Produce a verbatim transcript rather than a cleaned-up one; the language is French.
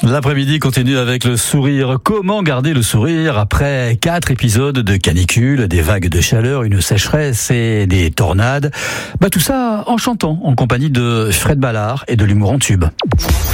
L'après-midi continue avec le sourire. Comment garder le sourire après quatre épisodes de canicule, des vagues de chaleur, une sécheresse et des tornades? Bah tout ça en chantant, en compagnie de Fred Ballard et de l'humour en tube.